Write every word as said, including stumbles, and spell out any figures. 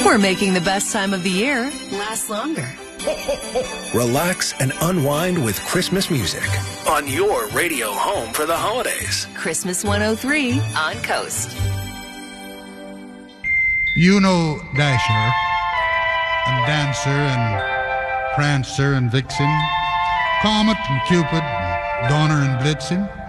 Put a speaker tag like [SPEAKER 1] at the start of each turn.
[SPEAKER 1] We're making the best time of the year last longer.
[SPEAKER 2] Relax and unwind with Christmas music on your radio home for the holidays.
[SPEAKER 1] Christmas one oh three on Coast.
[SPEAKER 3] You know Dasher and Dancer and Prancer and Vixen, Comet and Cupid, Donner and Blitzen.